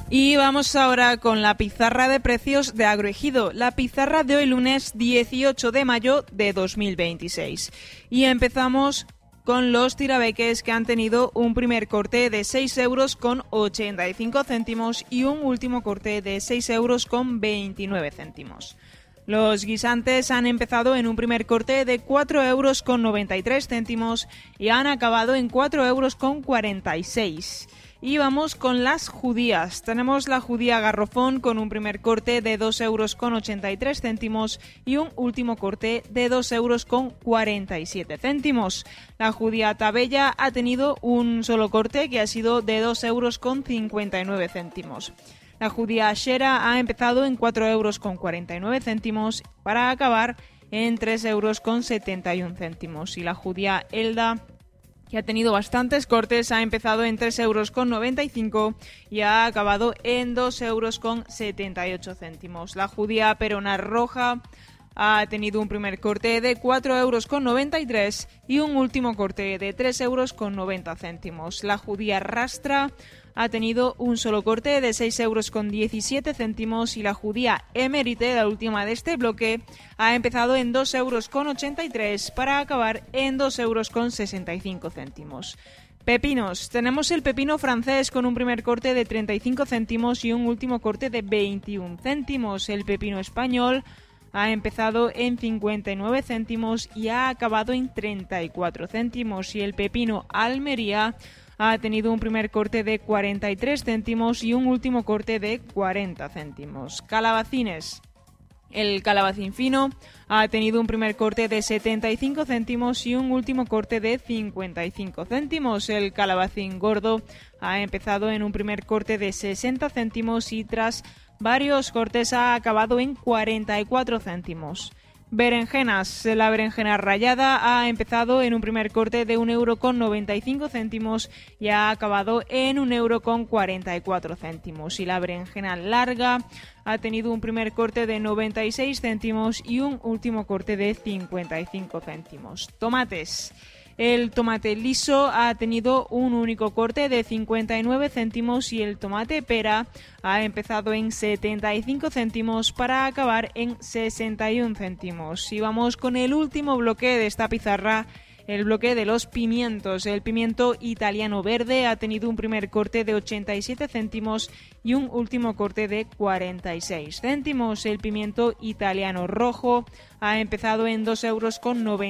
Y vamos ahora con la pizarra de precios de Agroejido, la pizarra de hoy lunes 18 de mayo de 2026. Y empezamos con los tirabeques, que han tenido un primer corte de 6,85 euros y un último corte de 6,29 euros. Los guisantes han empezado en un primer corte de 4,93 euros y han acabado en 4,46 euros. Y vamos con las judías. Tenemos la judía garrofón con un primer corte de 2,83 euros y un último corte de 2,47 euros. La judía tabella ha tenido un solo corte, que ha sido de 2,59 euros. La judía shera ha empezado en 4,49 euros para acabar en 3,71 euros. Y la judía elda, que ha tenido bastantes cortes, ha empezado en 3,95 euros y ha acabado en 2,78 euros. La judía perona roja ha tenido un primer corte de 4,93 euros y un último corte de 3,90 euros. La judía rastra ha tenido un solo corte de 6,17 euros y la judía emérite, la última de este bloque, ha empezado en 2,83 euros para acabar en 2,65 euros. Pepinos. Tenemos el pepino francés con un primer corte de 35 céntimos y un último corte de 21 céntimos. El pepino español ha empezado en 59 céntimos y ha acabado en 34 céntimos. Y el pepino Almería ha tenido un primer corte de 43 céntimos y un último corte de 40 céntimos. Calabacines. El calabacín fino ha tenido un primer corte de 75 céntimos y un último corte de 55 céntimos. El calabacín gordo ha empezado en un primer corte de 60 céntimos y tras varios cortes ha acabado en 44 céntimos. Berenjenas. La berenjena rallada ha empezado en un primer corte de 1,95 euros y ha acabado en 1,44 euros. Y la berenjena larga ha tenido un primer corte de 96 céntimos y un último corte de 55 céntimos. Tomates. El tomate liso ha tenido un único corte de 59 céntimos y el tomate pera ha empezado en 75 céntimos para acabar en 61 céntimos. Y vamos con el último bloque de esta pizarra, el bloque de los pimientos. El pimiento italiano verde ha tenido un primer corte de 87 céntimos y un último corte de 46 céntimos. El pimiento italiano rojo ha empezado en 2,90 euros